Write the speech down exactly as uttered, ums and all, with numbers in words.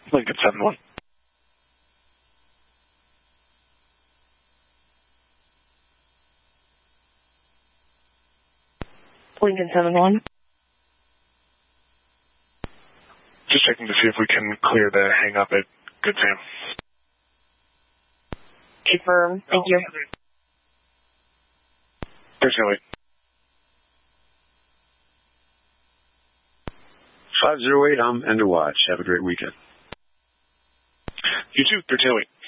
Lincoln seven one. Lincoln seven one. Just checking to see if we can clear the hang up at Good Sam. Confirm. Thank you. thirteen oh eight. five oh eight, I'm End of Watch. Have a great weekend. You too, thirteen oh eight.